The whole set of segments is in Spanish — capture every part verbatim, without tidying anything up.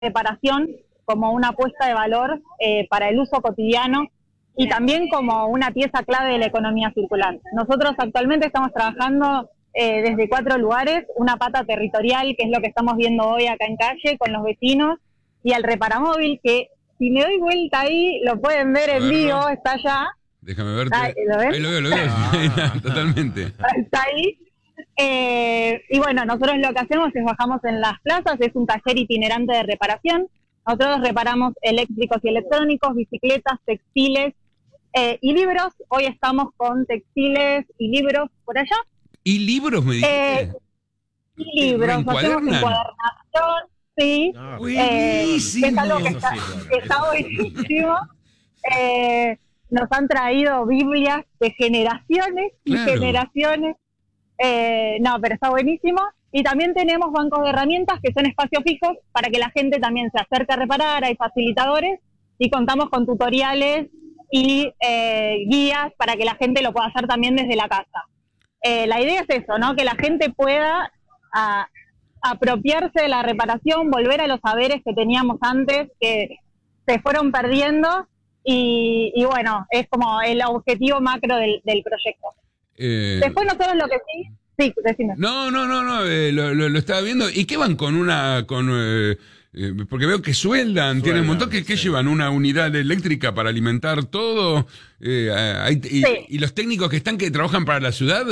reparación como una apuesta de valor eh, para el uso cotidiano y también como una pieza clave de la economía circular. Nosotros actualmente estamos trabajando eh, desde cuatro lugares, una pata territorial, que es lo que estamos viendo hoy acá en calle con los vecinos, y al reparamóvil, que si me doy vuelta ahí, lo pueden ver en vivo, está allá. Déjame verte. Ahí, ¿lo ven? Ahí lo veo, lo veo. Ah. Totalmente. Está ahí. Eh, y bueno, nosotros lo que hacemos es bajamos en las plazas, es un taller itinerante de reparación. Nosotros reparamos eléctricos y electrónicos, bicicletas, textiles eh, y libros. Hoy estamos con textiles y libros por allá. ¿Y libros, me dijiste? Eh, y libros, hacemos encuadernación, sí. Ah, eh, es algo que está, que está buenísimo. Eh, nos han traído Biblias de generaciones y claro. generaciones. Eh, no, pero está buenísimo. Y también tenemos bancos de herramientas que son espacios fijos para que la gente también se acerque a reparar, hay facilitadores y contamos con tutoriales y eh, guías para que la gente lo pueda hacer también desde la casa. Eh, la idea es eso, ¿no? Que la gente pueda a, apropiarse de la reparación, volver a los saberes que teníamos antes, que se fueron perdiendo y, y bueno, es como el objetivo macro del, del proyecto. Eh... Después nosotros lo que sí... Sí, decime. No, no, no, no eh, lo, lo, lo estaba viendo. ¿Y qué van con una, con eh, eh, porque veo que sueldan, sueldan tienen un montón, que, sí. ¿Qué llevan? ¿Una unidad eléctrica para alimentar todo? Eh, hay, y, sí. ¿Y los técnicos que están que trabajan para la ciudad?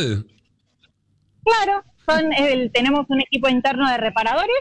Claro, son el, tenemos un equipo interno de reparadores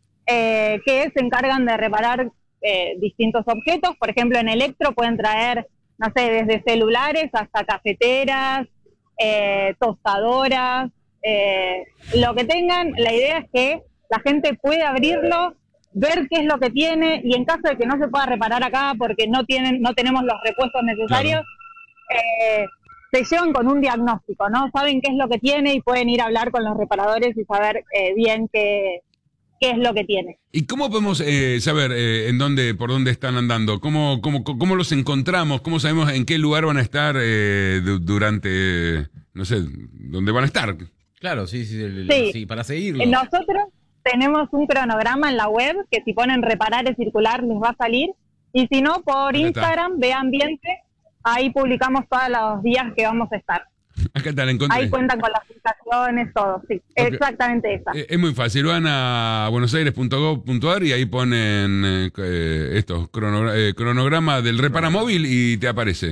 eh, que se encargan de reparar eh, distintos objetos. Por ejemplo, en electro pueden traer, no sé, desde celulares hasta cafeteras, eh, tostadoras, Eh, lo que tengan. La idea es que la gente pueda abrirlo, ver qué es lo que tiene y en caso de que no se pueda reparar acá porque no tienen, no tenemos los repuestos necesarios, claro. eh, se llevan con un diagnóstico, ¿no? Saben qué es lo que tiene y pueden ir a hablar con los reparadores y saber eh, bien qué, qué es lo que tiene. ¿Y cómo podemos eh, saber eh, en dónde, por dónde están andando? ¿Cómo, cómo, cómo los encontramos? ¿Cómo sabemos en qué lugar van a estar eh, durante, no sé, dónde van a estar? Claro, sí, sí, el, sí. sí, para seguirlo. Nosotros tenemos un cronograma en la web que si ponen reparar y circular les va a salir. Y si no, por Acá Instagram, está. Ve Ambiente, ahí publicamos todos los días que vamos a estar. Acá está, la encontré. Ahí cuentan con las aplicaciones, todo, sí. Okay. Exactamente esa. Es, es muy fácil, van a buenosaires punto gov punto ar y ahí ponen eh, esto, cronogra eh, cronograma del reparamóvil y te aparece.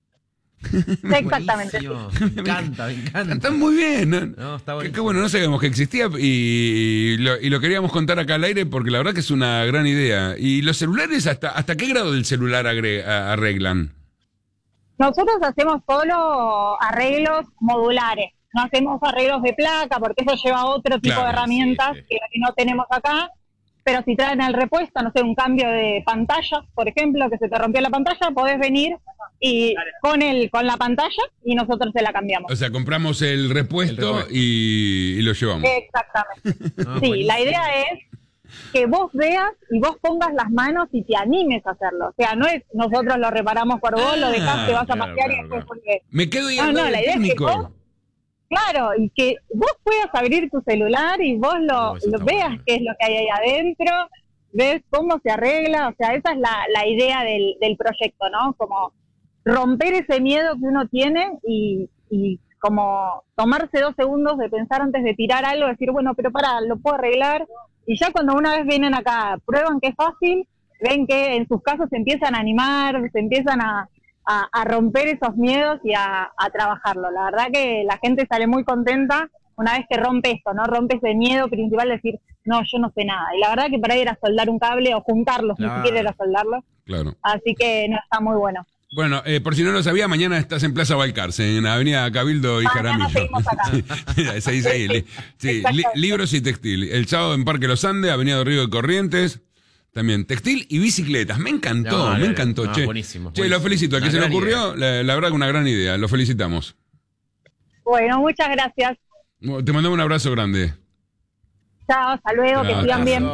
Exactamente. Me encanta, me encanta. Está muy bien, ¿no? No, está que, que bueno, no sabíamos que existía y, y, lo, y lo queríamos contar acá al aire porque la verdad que es una gran idea. ¿Y los celulares, hasta hasta qué grado del celular agre, a, arreglan? Nosotros hacemos solo arreglos modulares, no hacemos arreglos de placa porque eso lleva otro tipo claro, de herramientas sí, sí. que no tenemos acá. Pero si traen el repuesto, no sé, un cambio de pantalla, por ejemplo, que se te rompió la pantalla, podés venir y con el con la pantalla y nosotros te la cambiamos. O sea, compramos el repuesto, el repuesto. Y, y lo llevamos. Exactamente. No, sí, buenísimo. La idea es que vos veas y vos pongas las manos y te animes a hacerlo. O sea, no es nosotros lo reparamos por vos, ah, lo dejás, te vas claro, a pasear claro, y después... Claro. Porque... Me quedo ahí no, no, la idea técnico. Es que vos... Claro, y que vos puedas abrir tu celular y vos lo, no, lo veas bueno. Qué es lo que hay ahí adentro, ves cómo se arregla, o sea, esa es la, la idea del, del proyecto, ¿no? Como romper ese miedo que uno tiene y, y como tomarse dos segundos de pensar antes de tirar algo, decir, bueno, pero pará, lo puedo arreglar, y ya cuando una vez vienen acá, prueban que es fácil, ven que en sus casos se empiezan a animar, se empiezan a... A, a romper esos miedos y a, a trabajarlo. La verdad que la gente sale muy contenta una vez que rompe esto, ¿no? Rompe ese miedo principal de decir, no, yo no sé nada. Y la verdad que para ir a soldar un cable o juntarlos, claro. Ni siquiera ir a soldarlos. Claro. Así que no, está muy bueno. Bueno, eh, por si no lo sabía, mañana estás en Plaza Balcarce, en Avenida Cabildo y mañana Jaramillo. Acá. Sí, se dice ahí. Sí, sí, li libros y textil. El sábado en Parque Los Andes, Avenida del Río de Corrientes. También, textil y bicicletas. Me encantó, no, me encantó, no, che. Buenísimo, che, buenísimo. Lo felicito. Al que se le ocurrió, la, la verdad que una gran idea. Lo felicitamos. Bueno, muchas gracias. Te mandamos un abrazo grande. Chao, hasta luego, gracias. Que sigan bien.